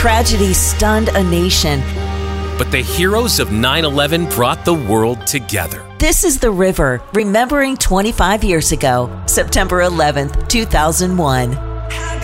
Tragedy stunned a nation. But the heroes of 9/11 brought the world together. This is The River, remembering 25 years ago, September 11th, 2001.